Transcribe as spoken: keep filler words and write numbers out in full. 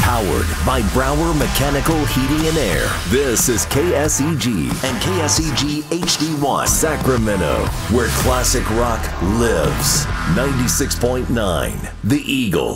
Powered by Brower Mechanical Heating and Air. This is K S E G and K S E G H D one Sacramento, where classic rock lives. ninety-six point nine The Eagle.